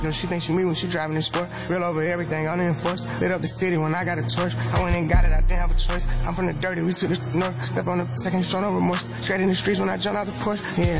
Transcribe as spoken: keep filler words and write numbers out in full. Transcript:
No, she thinks she me when she driving in sport. Real over everything, I'm enforced. Lit up the city when I got a torch. I went and got it, I didn't have a choice. I'm from the dirty, we took the north. Step on the second, show no remorse. Straight in the streets when I jump out the porch. Yeah.